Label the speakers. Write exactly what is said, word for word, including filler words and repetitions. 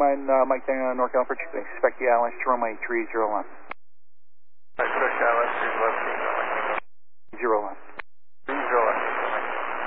Speaker 1: Mine, uh, Mike Tango, North Calford. Expect the avalanche to runway three zero one.